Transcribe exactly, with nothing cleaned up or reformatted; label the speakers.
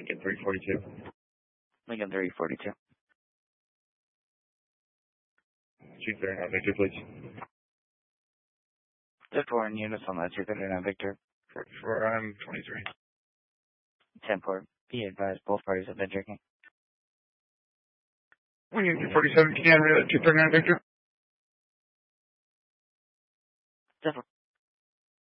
Speaker 1: Lincoln three forty-two.
Speaker 2: Lincoln three forty-two.
Speaker 1: two thirty-nine Victor, please.
Speaker 2: Just four in units on that two thirty-nine Victor.
Speaker 1: forty-four, I'm twenty-three.
Speaker 2: ten four. Be advised, both parties have been drinking.
Speaker 1: Lincoln three forty-seven, can you relay two thirty-nine Victor?
Speaker 2: Just